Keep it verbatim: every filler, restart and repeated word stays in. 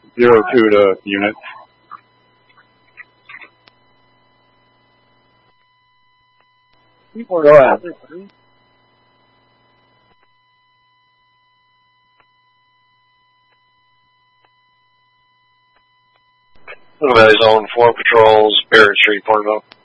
Zero two to unit. Go ahead. Little Valley Zone, four patrols, Barrett Street, Porterville.